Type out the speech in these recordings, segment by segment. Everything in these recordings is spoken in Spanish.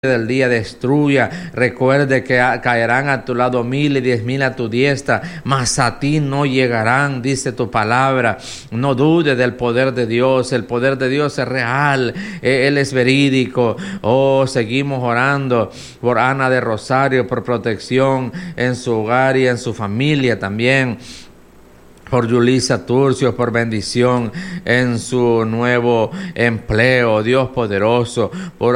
del día destruya. Recuerde que caerán a tu lado 1000 y 10,000 a tu diestra, mas a ti no llegarán, dice tu palabra. No dudes del poder de Dios. El poder de Dios es real, Él es verídico. Seguimos orando por Ana de Rosario, por protección en su hogar y en su familia también. Por Yulisa Turcio, por bendición en su nuevo empleo, Dios poderoso. Por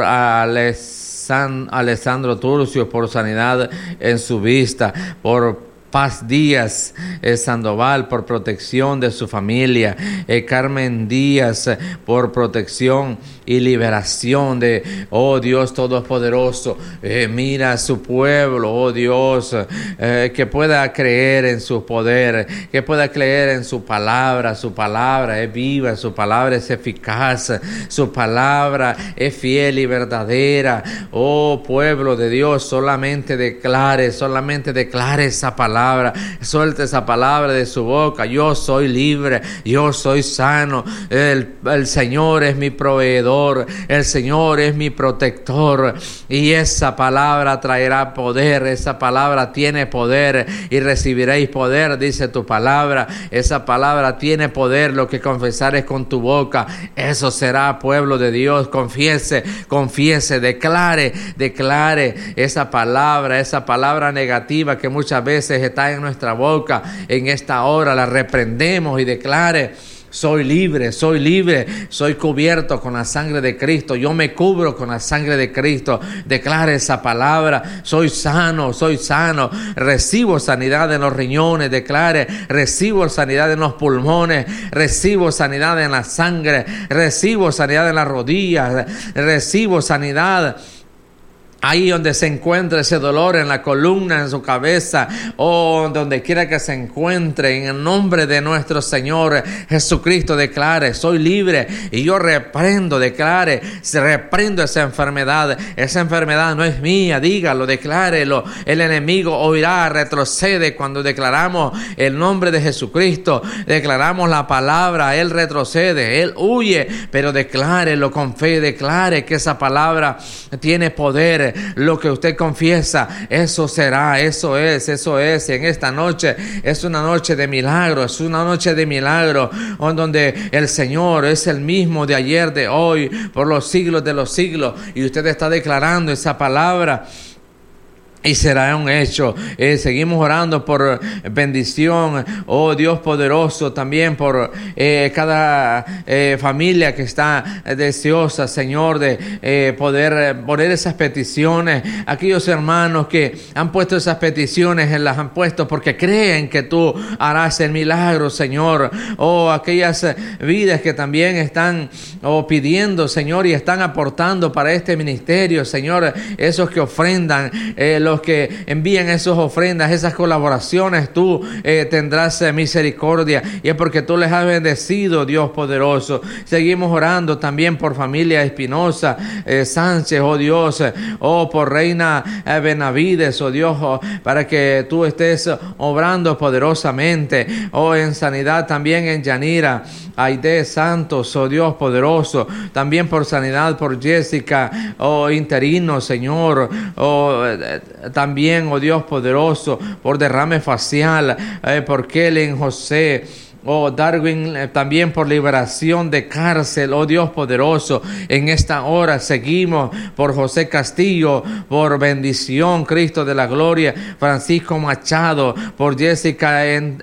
Alessandro Turcio, por sanidad en su vista. Por Paz Díaz Sandoval, por protección de su familia. Carmen Díaz, por protección y liberación de, Dios Todopoderoso. Mira a su pueblo, Dios, que pueda creer en su poder, que pueda creer en su palabra. Su palabra es viva, su palabra es eficaz, su palabra es fiel y verdadera. Pueblo de Dios, solamente declare esa palabra. Suelte esa palabra de su boca. Yo soy libre, yo soy sano. El Señor es mi proveedor, el Señor es mi protector. Y esa palabra traerá poder. Esa palabra tiene poder y recibiréis poder, dice tu palabra. Esa palabra tiene poder. Lo que confesares con tu boca, eso será, pueblo de Dios. Confiese, declare esa palabra negativa que muchas veces está en nuestra boca. En esta hora la reprendemos y declare: soy libre, soy cubierto con la sangre de Cristo. Yo me cubro con la sangre de Cristo. Declare esa palabra: soy sano. Recibo sanidad en los riñones. Declare: recibo sanidad en los pulmones. Recibo sanidad en la sangre. Recibo sanidad en las rodillas. Recibo sanidad ahí donde se encuentra ese dolor, en la columna, en su cabeza, donde quiera que se encuentre. En el nombre de nuestro Señor Jesucristo, declare: soy libre. Y yo reprendo esa enfermedad. Esa enfermedad no es mía. Dígalo, declárelo. El enemigo oirá, retrocede cuando declaramos el nombre de Jesucristo. Declaramos la palabra, él retrocede, él huye. Pero declárelo con fe. Declare que esa palabra tiene poder. Lo que usted confiesa, eso será, eso es. En esta noche es una noche de milagro, donde el Señor es el mismo de ayer, de hoy, por los siglos de los siglos. Y usted está declarando esa palabra y será un hecho. Seguimos orando por bendición, Dios poderoso, también por cada familia que está deseosa, Señor, de poder poner esas peticiones. Aquellos hermanos que han puesto esas peticiones, las han puesto porque creen que tú harás el milagro, Señor. Aquellas vidas que también están pidiendo, Señor, y están aportando para este ministerio, Señor. Esos que ofrendan, los que envían esas ofrendas, esas colaboraciones, tú tendrás misericordia, y es porque tú les has bendecido, Dios poderoso. Seguimos orando también por familia Espinosa Sánchez, Dios, por Reina Benavides, Dios, para que tú estés obrando poderosamente, en sanidad también en Yanira Aide Santos, Dios poderoso, también por sanidad por Jessica, interino, Señor, también, Dios poderoso, por derrame facial, por Kellen José, Darwin, también por liberación de cárcel, Dios poderoso. En esta hora seguimos por José Castillo, por bendición, Cristo de la gloria, Francisco Machado, por Jessica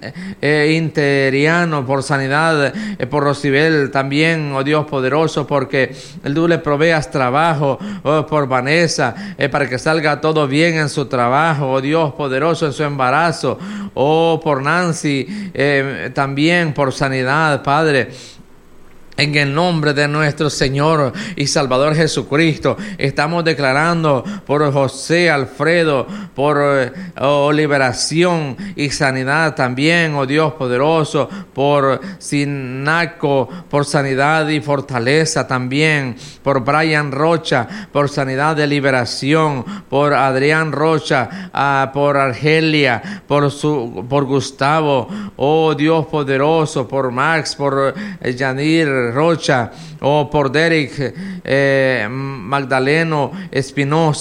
Interiano, por sanidad, por Rosibel también, Dios poderoso, porque tú le proveas trabajo, por Vanessa, para que salga todo bien en su trabajo, Dios poderoso, en su embarazo, por Nancy, también por sanidad, Padre. En el nombre de nuestro Señor y Salvador Jesucristo, estamos declarando por José Alfredo, por liberación y sanidad también, Dios poderoso, por Sinaco, por sanidad y fortaleza también, por Brian Rocha, por sanidad de liberación, por Adrián Rocha, por Argelia, por Gustavo, Dios poderoso, por Max, por Yanir Rocha, por Derek Magdaleno Espinosa.